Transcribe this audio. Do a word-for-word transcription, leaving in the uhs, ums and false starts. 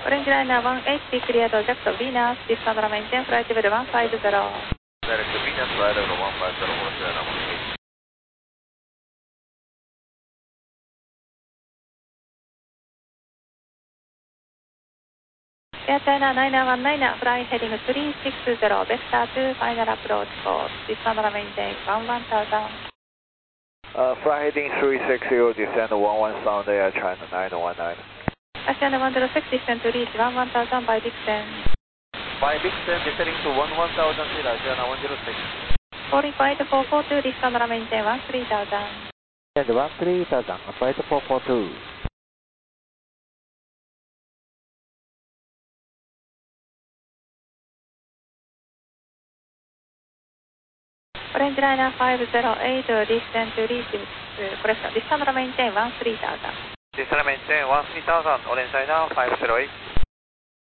オレンジライナーワンエイチピークリアとジャクトヴィーナス、ディスカウントメンテンフライトレベルワンファイブゼロ。 Direct to Venus, flight level one five zero, orange liner one eight. エアチャイナーナイナーワンナイナー、フライヘディングスリーシックスゼロ、ベクターツー、ファイナルアプローチコース、ディスカウントメンテンワンワンタウザン。 Uh, flight heading three six zero, descend one one sound Air China nine one nine. アシアナワンゼロシックス、ディスセントリーチワンワンタウザンバイビクセン。 By Vixen, descending to one one thousand feet, Asiana one zero six. コーリングファイトフォーフォーツー、ディスカウントメンテンワンスリータウザン。 And one three thousand, flight four four two. オレンジライナーファイブゼロエイト、ディスセントリーチ、これですか、ディスカウントメンテンワンスリータウザン。 Descend maintain one three thousand, orange liner five zero eight.